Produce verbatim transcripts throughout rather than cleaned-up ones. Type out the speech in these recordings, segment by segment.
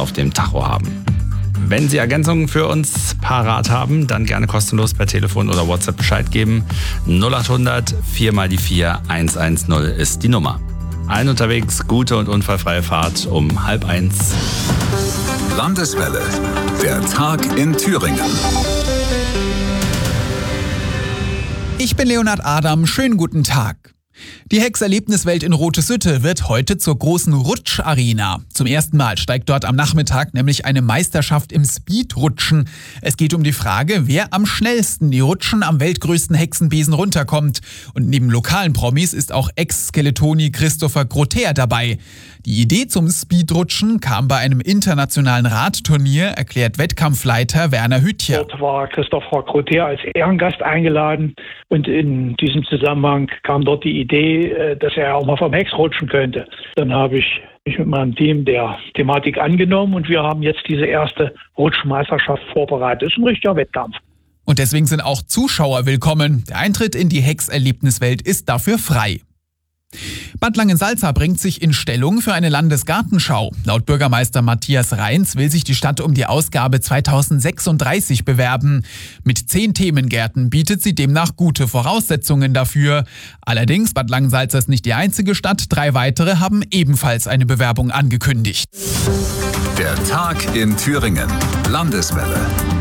auf dem Tacho haben. Wenn Sie Ergänzungen für uns parat haben, dann gerne kostenlos per Telefon oder WhatsApp Bescheid geben. null acht hundert vier mal die vier eins eins null ist die Nummer. Allen unterwegs gute und unfallfreie Fahrt um halb eins. Landeswelle, der Tag in Thüringen. Ich bin Leonhard Adam, schönen guten Tag. Die Hex-Erlebniswelt in Rote-Sütte wird heute zur großen Rutscharena. Zum ersten Mal steigt dort am Nachmittag nämlich eine Meisterschaft im Speedrutschen. Es geht um die Frage, wer am schnellsten die Rutschen am weltgrößten Hexenbesen runterkommt. Und neben lokalen Promis ist auch Ex-Skeletoni Christopher Grotter dabei. Die Idee zum Speedrutschen kam bei einem internationalen Radturnier, erklärt Wettkampfleiter Werner Hütcher. Dort war Christopher Grotter als Ehrengast eingeladen und in diesem Zusammenhang kam dort die Idee, dass er auch mal vom Hex rutschen könnte. Dann habe ich mich mit meinem Team der Thematik angenommen und wir haben jetzt diese erste Rutschmeisterschaft vorbereitet. Das ist ein richtiger Wettkampf. Und deswegen sind auch Zuschauer willkommen. Der Eintritt in die Hex-Erlebniswelt ist dafür frei. Bad Langensalza bringt sich in Stellung für eine Landesgartenschau. Laut Bürgermeister Matthias Reins will sich die Stadt um die Ausgabe zweitausendsechsunddreißig bewerben. Mit zehn Themengärten bietet sie demnach gute Voraussetzungen dafür. Allerdings, Bad Langensalza ist nicht die einzige Stadt. Drei weitere haben ebenfalls eine Bewerbung angekündigt. Der Tag in Thüringen. Landeswelle.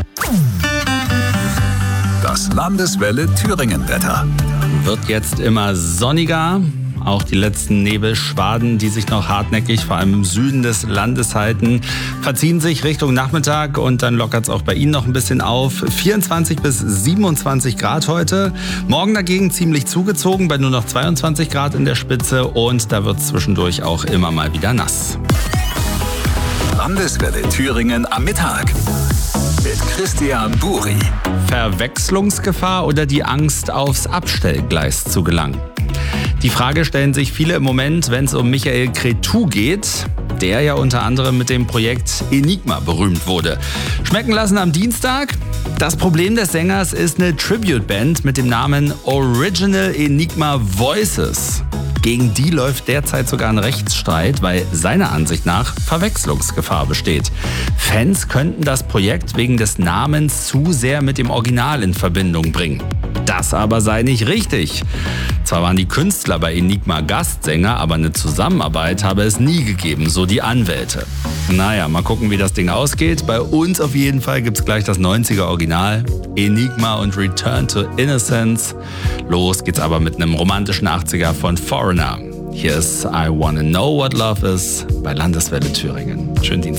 Das Landeswelle Thüringen-Wetter. Wird jetzt immer sonniger. Auch die letzten Nebelschwaden, die sich noch hartnäckig, vor allem im Süden des Landes halten, verziehen sich Richtung Nachmittag und dann lockert es auch bei Ihnen noch ein bisschen auf. vierundzwanzig bis siebenundzwanzig Grad heute. Morgen dagegen ziemlich zugezogen bei nur noch zweiundzwanzig Grad in der Spitze und da wird es zwischendurch auch immer mal wieder nass. Landeswelle Thüringen am Mittag mit Christian Buri. Verwechslungsgefahr oder die Angst, aufs Abstellgleis zu gelangen? Die Frage stellen sich viele im Moment, wenn es um Michael Cretu geht, der ja unter anderem mit dem Projekt Enigma berühmt wurde. Schmecken lassen am Dienstag. Das Problem des Sängers ist eine Tribute-Band mit dem Namen Original Enigma Voices. Gegen die läuft derzeit sogar ein Rechtsstreit, weil seiner Ansicht nach Verwechslungsgefahr besteht. Fans könnten das Projekt wegen des Namens zu sehr mit dem Original in Verbindung bringen. Das aber sei nicht richtig. Zwar waren die Künstler bei Enigma Gastsänger, aber eine Zusammenarbeit habe es nie gegeben, so die Anwälte. Naja, mal gucken, wie das Ding ausgeht. Bei uns auf jeden Fall gibt's gleich das neunziger Original, Enigma und Return to Innocence. Los geht's aber mit einem romantischen achtziger von Foreigner. Hier ist I Wanna Know What Love Is bei Landeswelle Thüringen. Schönen Dienstag.